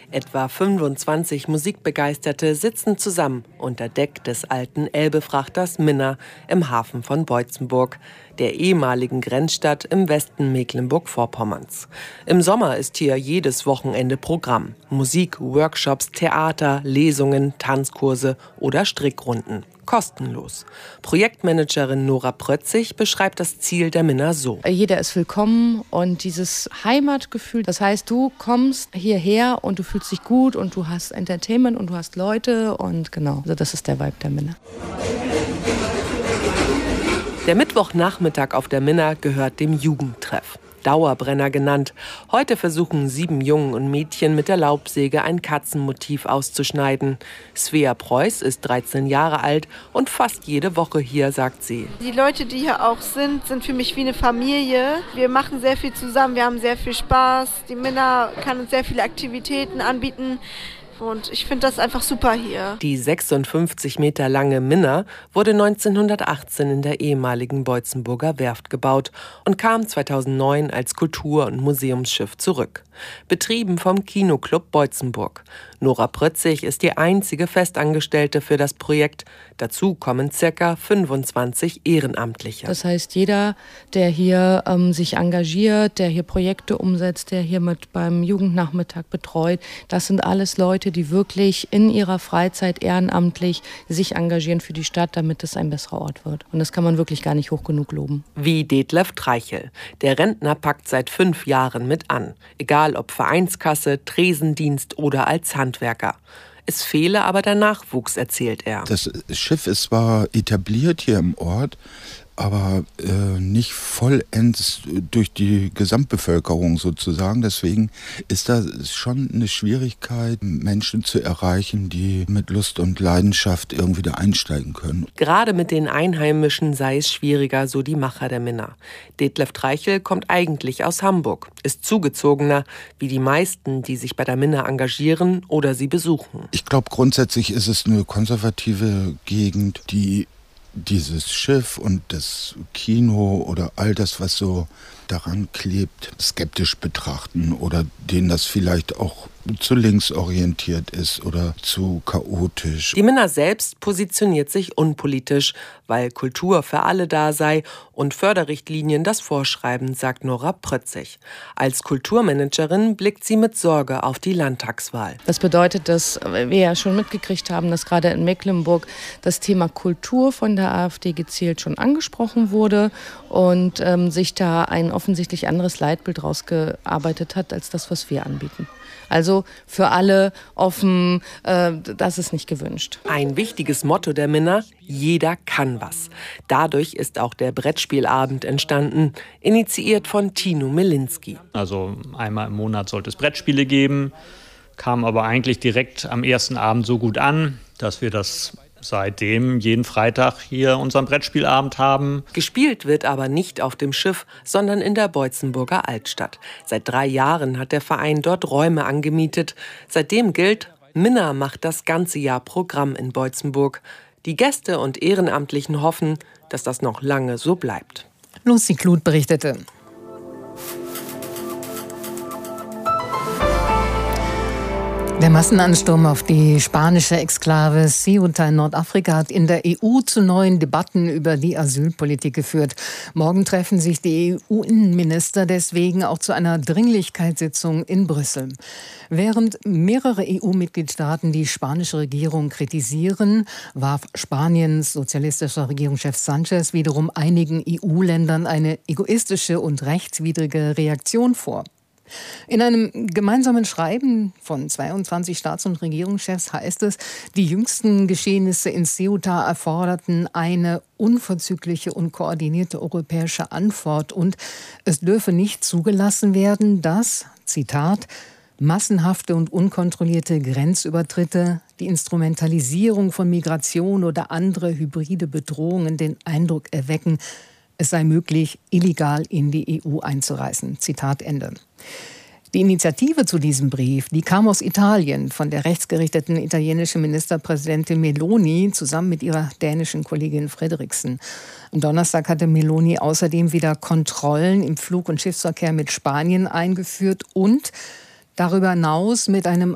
Etwa 25 Musikbegeisterte sitzen zusammen unter Deck des alten Elbefrachters Minna im Hafen von Boitzenburg, der ehemaligen Grenzstadt im Westen Mecklenburg-Vorpommerns. Im Sommer ist hier jedes Wochenende Programm. Musik, Workshops, Theater, Lesungen, Tanzkurse oder Strickrunden. Kostenlos. Projektmanagerin Nora Prötzig beschreibt das Ziel der Minna so. Jeder ist willkommen und dieses Heimatgefühl, das heißt, du kommst hierher und du fühlst dich gut und du hast Entertainment und du hast Leute und genau, also das ist der Vibe der Minna. Der Mittwochnachmittag auf der Minna gehört dem Jugendtreff. Dauerbrenner genannt. Heute versuchen 7 Jungen und Mädchen mit der Laubsäge ein Katzenmotiv auszuschneiden. Svea Preuß ist 13 Jahre alt und fast jede Woche hier, sagt sie. Die Leute, die hier auch sind für mich wie eine Familie. Wir machen sehr viel zusammen, wir haben sehr viel Spaß. Die Minna kann uns sehr viele Aktivitäten anbieten. Und ich finde das einfach super hier. Die 56 Meter lange Minna wurde 1918 in der ehemaligen Boitzenburger Werft gebaut und kam 2009 als Kultur- und Museumsschiff zurück. Betrieben vom Kinoclub Boitzenburg. Nora Prötzig ist die einzige Festangestellte für das Projekt. Dazu kommen ca. 25 Ehrenamtliche. Das heißt, jeder, der hier sich engagiert, der hier Projekte umsetzt, der hier mit beim Jugendnachmittag betreut, das sind alles Leute, die wirklich in ihrer Freizeit ehrenamtlich sich engagieren für die Stadt, damit es ein besserer Ort wird. Und das kann man wirklich gar nicht hoch genug loben. Wie Detlef Treichel. Der Rentner packt seit 5 Jahren mit an. Egal ob Vereinskasse, Tresendienst oder als Handwerker. Es fehle aber der Nachwuchs, erzählt er. Das Schiff ist zwar etabliert hier im Ort, aber nicht vollends durch die Gesamtbevölkerung sozusagen. Deswegen ist da schon eine Schwierigkeit, Menschen zu erreichen, die mit Lust und Leidenschaft irgendwie da einsteigen können. Gerade mit den Einheimischen sei es schwieriger, so die Macher der Minna. Detlef Treichel kommt eigentlich aus Hamburg, ist Zugezogener, wie die meisten, die sich bei der Minna engagieren oder sie besuchen. Ich glaube, grundsätzlich ist es eine konservative Gegend, die dieses Schiff und das Kino oder all das, was so daran klebt, skeptisch betrachten oder denen das vielleicht auch zu links orientiert ist oder zu chaotisch. Die Minna selbst positioniert sich unpolitisch, weil Kultur für alle da sei und Förderrichtlinien das vorschreiben, sagt Nora Prötzig. Als Kulturmanagerin blickt sie mit Sorge auf die Landtagswahl. Das bedeutet, dass wir ja schon mitgekriegt haben, dass gerade in Mecklenburg das Thema Kultur von der AfD gezielt schon angesprochen wurde und sich da ein offensichtlich anderes Leitbild rausgearbeitet hat, als das, was wir anbieten. Also für alle offen, das ist nicht gewünscht. Ein wichtiges Motto der Minna: Jeder kann was. Dadurch ist auch der Brettspielabend entstanden, initiiert von Tino Milinski. Also einmal im Monat sollte es Brettspiele geben, kam aber eigentlich direkt am ersten Abend so gut an, dass wir das seitdem jeden Freitag hier unseren Brettspielabend haben. Gespielt wird aber nicht auf dem Schiff, sondern in der Boitzenburger Altstadt. Seit 3 Jahren hat der Verein dort Räume angemietet. Seitdem gilt, Minna macht das ganze Jahr Programm in Boitzenburg. Die Gäste und Ehrenamtlichen hoffen, dass das noch lange so bleibt. Lucy Kluth berichtete. Der Massenansturm auf die spanische Exklave Ceuta in Nordafrika hat in der EU zu neuen Debatten über die Asylpolitik geführt. Morgen treffen sich die EU-Innenminister deswegen auch zu einer Dringlichkeitssitzung in Brüssel. Während mehrere EU-Mitgliedstaaten die spanische Regierung kritisieren, warf Spaniens sozialistischer Regierungschef Sanchez wiederum einigen EU-Ländern eine egoistische und rechtswidrige Reaktion vor. In einem gemeinsamen Schreiben von 22 Staats- und Regierungschefs heißt es, die jüngsten Geschehnisse in Ceuta erforderten eine unverzügliche und koordinierte europäische Antwort und es dürfe nicht zugelassen werden, dass, Zitat, massenhafte und unkontrollierte Grenzübertritte, die Instrumentalisierung von Migration oder andere hybride Bedrohungen den Eindruck erwecken, es sei möglich, illegal in die EU einzureisen. Zitat Ende. Die Initiative zu diesem Brief, die kam aus Italien von der rechtsgerichteten italienischen Ministerpräsidentin Meloni zusammen mit ihrer dänischen Kollegin Frederiksen. Am Donnerstag hatte Meloni außerdem wieder Kontrollen im Flug- und Schiffsverkehr mit Spanien eingeführt und darüber hinaus mit einem